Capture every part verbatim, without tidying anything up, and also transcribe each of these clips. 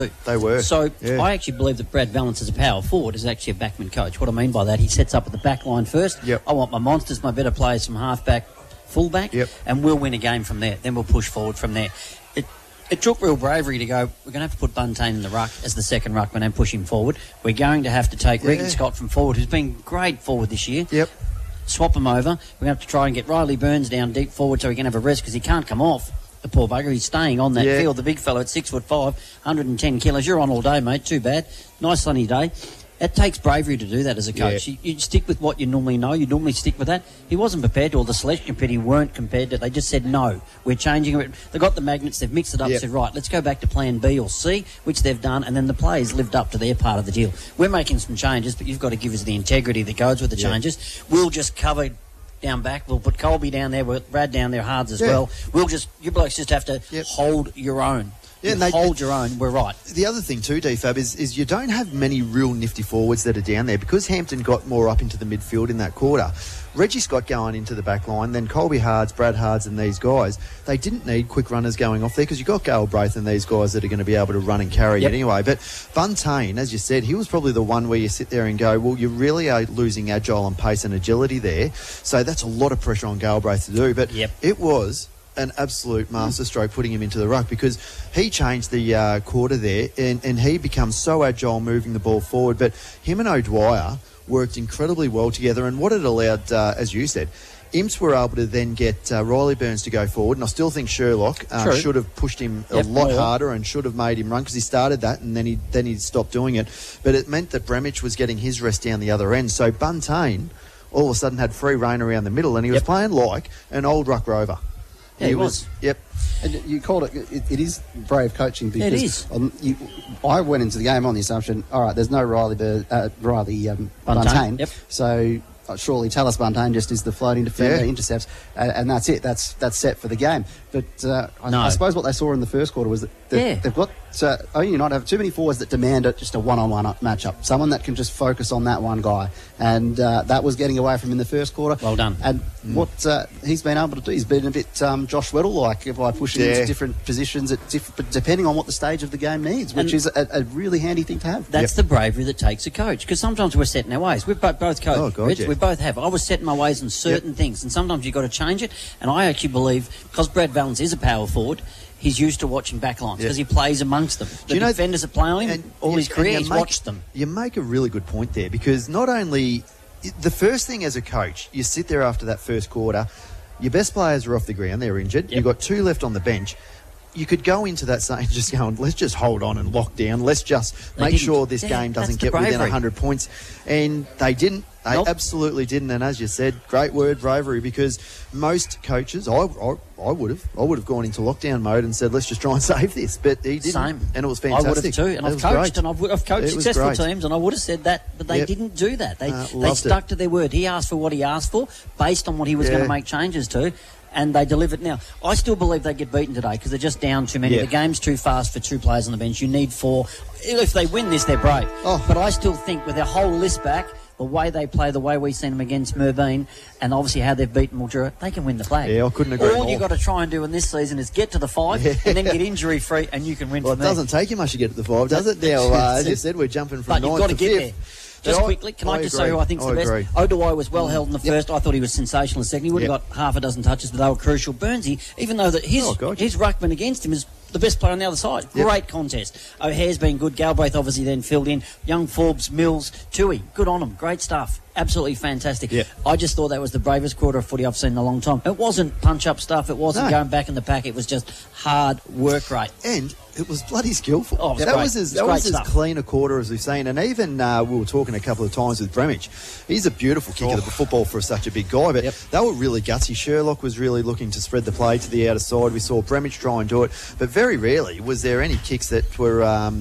They were. So yeah. I actually believe that Brad Valance, as a power forward, is actually a backman coach. What I mean by that, he sets up at the back line first. Yep. I want my monsters, my better players from half-back, full-back, yep. and we'll win a game from there. Then we'll push forward from there. It, it took real bravery to go, we're going to have to put Buntain in the ruck as the second ruckman and push him forward. We're going to have to take yeah. Regan Scott from forward, who's been great forward this year. Yep. Swap him over. We're going to have to try and get Riley Burns down deep forward so he can have a rest because he can't come off. The poor bugger, he's staying on that yeah. field. The big fellow at six foot five, one hundred ten kilos. You're on all day, mate. Too bad. Nice sunny day. It takes bravery to do that as a coach. Yeah. You, you stick with what you normally know. You normally stick with that. He wasn't prepared to, or the selection committee weren't compared to. They just said no. We're changing it. They got the magnets. They've mixed it up. Yep. Said right, let's go back to Plan B or C, which they've done, and then the players lived up to their part of the deal. We're making some changes, but you've got to give us the integrity that goes with the yep. changes. We'll just cover down back. We'll put Colby down there. We'll Brad down there, Hards as yeah. well. We'll just, you blokes just have to yep. hold your own. Yeah, and they, hold your own, we're right. The other thing too, D Fab, is, is you don't have many real nifty forwards that are down there because Hampton got more up into the midfield in that quarter. Reggie Scott going into the back line, then Colby Hards, Brad Hards and these guys, they didn't need quick runners going off there because you've got Gale Braith and these guys that are going to be able to run and carry yep. it anyway. But Buntain, as you said, he was probably the one where you sit there and go, well, you really are losing agile and pace and agility there. So that's a lot of pressure on Gale Braith to do. But yep. it was an absolute masterstroke putting him into the ruck because he changed the uh, quarter there and, and he becomes so agile moving the ball forward. But him and O'Dwyer worked incredibly well together, and what it allowed, uh, as you said, Imps were able to then get uh, Riley Burns to go forward, and I still think Sherlock uh, should have pushed him yep, a lot yeah. harder and should have made him run because he started that and then he then he stopped doing it. But it meant that Bremich was getting his rest down the other end. So Buntain all of a sudden had free rein around the middle, and he yep. was playing like an old ruck rover. Yeah, he, he was. was. Yep. And you called it, it, it is brave coaching because it is. Um, you, I went into the game on the assumption, all right, there's no Riley, Bur, uh, Riley um, Buntain, yep. so uh, surely Talis Buntain just is the floating defender, yeah. intercepts, uh, and that's it. That's that's set for the game. But uh, no. I, I suppose what they saw in the first quarter was that they've, yeah. they've got uh, only not have too many forwards that demand a, just a one-on-one matchup. Someone that can just focus on that one guy, and uh, that was getting away from him in the first quarter. Well done. And mm. what uh, he's been able to do, he's been a bit um, Josh Weddle-like by pushing yeah. into different positions, at diff- depending on what the stage of the game needs, which and is a, a really handy thing to have. That's yep. the bravery that takes a coach, because sometimes we're set in our ways. We've both, both coached. Oh, God, Rich, yeah. We both have. I was set in my ways on certain yep. things, and sometimes you've got to change it. And I actually believe, because Brad Valance is a power forward, he's used to watching backlines because yep. he plays amongst them. The you know, defenders that play on him, and, all you, his career, he's make, watched them. You make a really good point there, because not only... The first thing as a coach, you sit there after that first quarter, your best players are off the ground, they're injured, yep. you've got two left on the bench. You could go into that saying, just going, let's just hold on and lock down. Let's just they make didn't. sure this yeah, game doesn't the get within bravery. one hundred points. And they didn't. They nope. absolutely didn't. And as you said, great word, bravery, because most coaches, I, I, I would have, I would have gone into lockdown mode and said, let's just try and save this. But he didn't. Same. And it was fantastic. I would have too. And it I've was coached, great. and I've, I've coached It was successful great. teams, and I would have said that, but they yep. didn't do that. They, uh, they stuck it. to their word. He asked for what he asked for, based on what he was yeah. going to make changes to. And they delivered. Now, I still believe they get beaten today because they're just down too many. Yeah. The game's too fast for two players on the bench. You need four. If they win this, they're brave. Oh. But I still think with their whole list back, the way they play, the way we've seen them against Merbein, and obviously how they've beaten Mildura, they can win the flag. Yeah, I couldn't agree All more. you've got to try and do in this season is get to the five Yeah. and then get injury-free, and you can win Well, it from there. doesn't take you much to get to the five, does it? Now, uh, as you said, we're jumping from But you've ninth got to to get fifth. there. Just Yeah, quickly, can I, I just agree. say who I think's I the best? agree. O'Dwyer was well held in the Yep. first. I thought he was sensational in the second. He would have Yep. got half a dozen touches, but they were crucial. Burnsy, even though that his Oh, God. his ruckman against him is the best player on the other side. Yep. Great contest. O'Hare's been good. Galbraith obviously then filled in. Young Forbes, Mills, Tui, good on them. Great stuff. Absolutely fantastic. Yep. I just thought that was the bravest quarter of footy I've seen in a long time. It wasn't punch-up stuff. It wasn't No. going back in the pack. It was just hard work rate. And it was bloody skillful. Oh, it was that great. was as, It that was was great as stuff. clean a quarter as we've seen. And even uh, we were talking a couple of times with Bremich. He's a beautiful kicker of the football for such a big guy. But Yep. they were really gutsy. Sherlock was really looking to spread the play to the outer side. We saw Bremich try and do it. But very rarely was there any kicks that were... Um,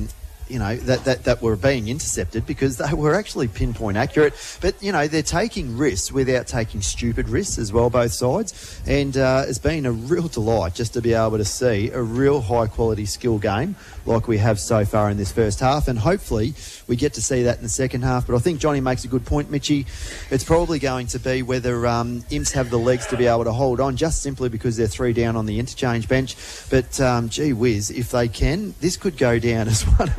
you know, that, that, that were being intercepted because they were actually pinpoint accurate. But, you know, they're taking risks without taking stupid risks as well, both sides. And uh, it's been a real delight just to be able to see a real high-quality skill game like we have so far in this first half. And hopefully we get to see that in the second half. But I think Johnny makes a good point, Mitchie. It's probably going to be whether um, Imps have the legs to be able to hold on, just simply because they're three down on the interchange bench. But, um, gee whiz, if they can, this could go down as one